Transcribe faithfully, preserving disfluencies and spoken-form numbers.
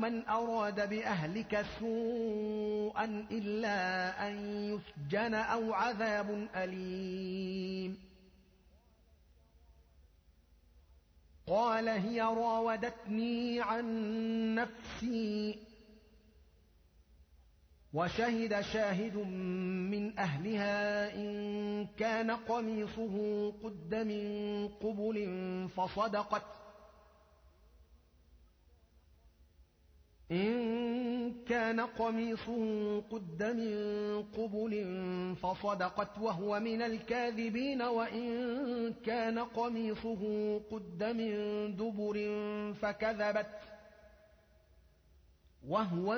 من أراد بأهلك سوءا إلا أن يسجن أو عذاب أليم. قال هي راودتني عن نفسي. وشهد شاهد من أهلها إن كان قميصه قد من قبل فصدقت إن كان قميصه قد من قبل فصدقت وهو من الكاذبين وإن كان قميصه قد من دبر فكذبت وهو